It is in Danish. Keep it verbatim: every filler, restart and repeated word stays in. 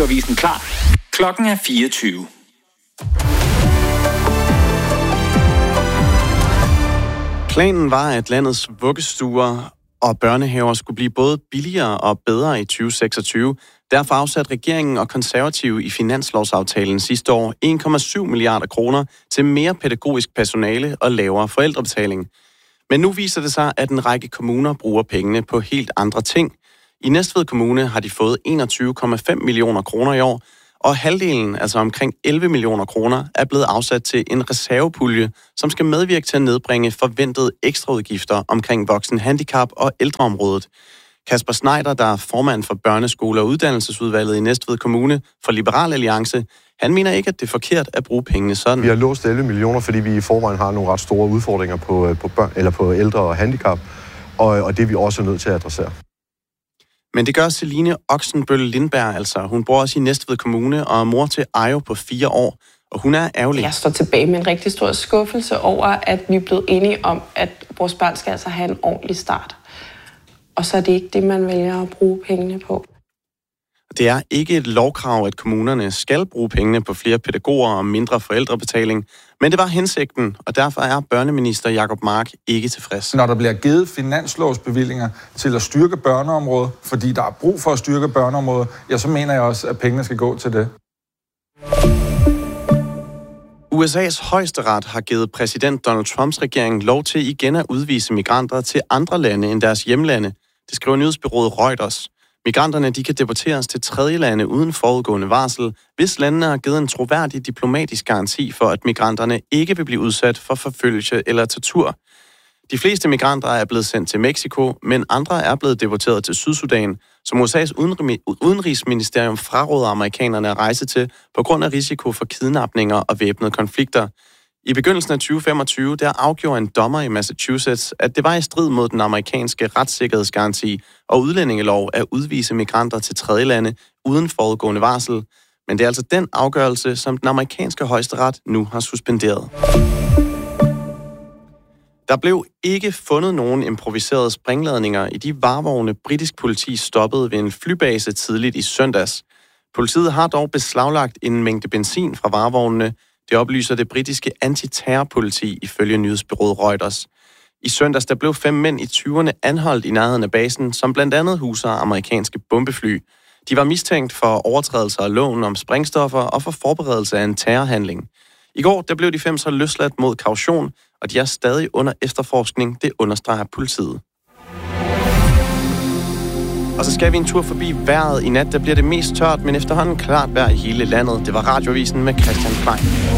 Radioavisen klar. Klokken er fireogtyve. Planen var, at landets vuggestuer og børnehaver skulle blive både billigere og bedre i tyve seksogtyve. Derfor afsatte regeringen og konservative i finanslovsaftalen sidste år en komma syv milliarder kroner til mere pædagogisk personale og lavere forældrebetaling. Men nu viser det sig, at en række kommuner bruger pengene på helt andre ting. I Næstved Kommune har de fået enogtyve komma fem millioner kroner i år, og halvdelen, altså omkring elleve millioner kroner, er blevet afsat til en reservepulje, som skal medvirke til at nedbringe forventede ekstraudgifter omkring voksenhandicap og ældreområdet. Kasper Schneider, der er formand for Børneskole- og Uddannelsesudvalget i Næstved Kommune for Liberal Alliance, han mener ikke, at det er forkert at bruge pengene sådan. Vi har låst elleve millioner, fordi vi i forvejen har nogle ret store udfordringer på, på, børn, eller på ældre og handicap, og, og det er vi også nødt til at adressere. Men det gør Celine Oxenbøl Lindberg altså. Hun bor også i Næstved Kommune og er mor til Ayo på fire år, og hun er ærgerlig. Jeg står tilbage med en rigtig stor skuffelse over, at vi er blevet enige om, at vores børn skal altså have en ordentlig start. Og så er det ikke det, man vælger at bruge pengene på. Det er ikke et lovkrav, at kommunerne skal bruge pengene på flere pædagoger og mindre forældrebetaling, men det var hensigten, og derfor er børneminister Jacob Mark ikke tilfreds. Når der bliver givet finanslovsbevillinger til at styrke børneområdet, fordi der er brug for at styrke børneområdet, ja, så mener jeg også, at pengene skal gå til det. U S A's højesteret har givet præsident Donald Trumps regering lov til igen at udvise migranter til andre lande end deres hjemlande. Det skriver nyhedsbureauet Reuters. Migranterne de kan deporteres til tredje lande uden forudgående varsel, hvis landene har givet en troværdig diplomatisk garanti for, at migranterne ikke vil blive udsat for forfølgelse eller tortur. De fleste migranter er blevet sendt til Mexico, men andre er blevet deporteret til Sydsudan, som U S A's udenrigsministerium fraråder amerikanerne at rejse til på grund af risiko for kidnapninger og væbnede konflikter. I begyndelsen af tyve femogtyve der afgjorde en dommer i Massachusetts, at det var i strid mod den amerikanske retssikkerhedsgaranti og udlændingelov at udvise migranter til tredjelande uden forudgående varsel. Men det er altså den afgørelse, som den amerikanske højesteret nu har suspenderet. Der blev ikke fundet nogen improviserede springladninger i de varevogne, britisk politi stoppede ved en flybase tidligt i søndags. Politiet har dog beslaglagt en mængde benzin fra varevognene. Det oplyser det britiske antiterrorpoliti ifølge nyhedsbureauet Reuters. I søndags der blev fem mænd i tyverne anholdt i nærheden af basen, som blandt andet huser amerikanske bombefly. De var mistænkt for overtrædelser af loven om sprængstoffer og for forberedelse af en terrorhandling. I går der blev de fem så løsladt mod kaution, og de er stadig under efterforskning, det understreger politiet. Og så skal vi en tur forbi vejret. I nat der bliver det mest tørt, men efterhånden klart vejr i hele landet. Det var Radioavisen med Christian Klein.